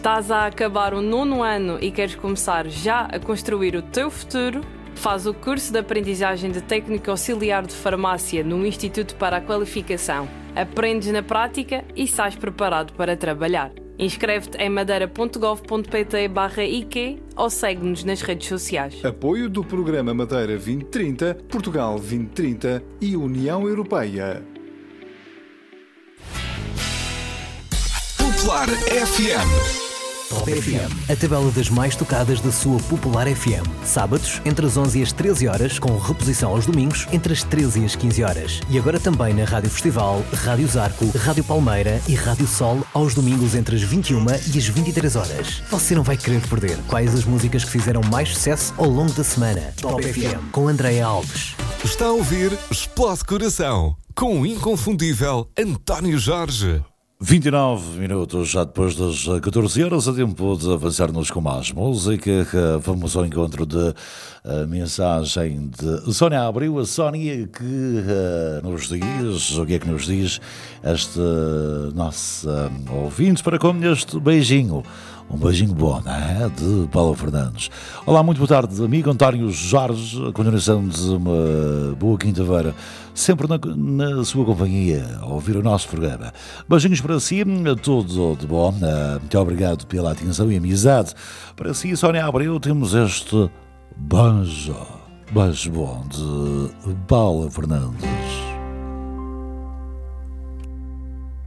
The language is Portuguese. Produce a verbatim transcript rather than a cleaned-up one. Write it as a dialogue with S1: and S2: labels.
S1: Estás a acabar o nono ano e queres começar já a construir o teu futuro? Faz o curso de aprendizagem de técnico auxiliar de farmácia no Instituto para a Qualificação. Aprendes na prática e sais preparado para trabalhar. Inscreve-te em madeira ponto gov ponto pt barra I Q ou segue-nos nas redes sociais.
S2: Apoio do Programa Madeira vinte trinta, Portugal vinte trinta e União Europeia.
S3: Popular F M.
S4: Top F M, a tabela das mais tocadas da sua Popular F M. Sábados, entre as onze e as treze horas, com reposição aos domingos, entre as treze e as quinze horas. E agora também na Rádio Festival, Rádio Zarco, Rádio Palmeira e Rádio Sol, aos domingos entre as vinte e uma e as vinte e três horas. Você não vai querer perder quais as músicas que fizeram mais sucesso ao longo da semana. Top F M, com Andréa Alves.
S3: Está a ouvir Explode Coração, com o inconfundível António Jorge.
S5: vinte e nove minutos já depois das catorze horas, a tempo de avançarmos com mais música. Vamos ao encontro de a mensagem de Sónia Abreu, a Sónia que uh, nos diz, o que é que nos diz este nosso uh, ouvinte para com este beijinho. Um beijinho bom, não é? De Paulo Fernandes. Olá, muito boa tarde, amigo António Jorge. A continuação de uma boa quinta-feira, sempre na, na sua companhia, a ouvir o nosso programa. Beijinhos para si, tudo de bom. Muito obrigado pela atenção e amizade. Para si, Sónia Abreu, temos este beijo, beijo bom de Paulo Fernandes.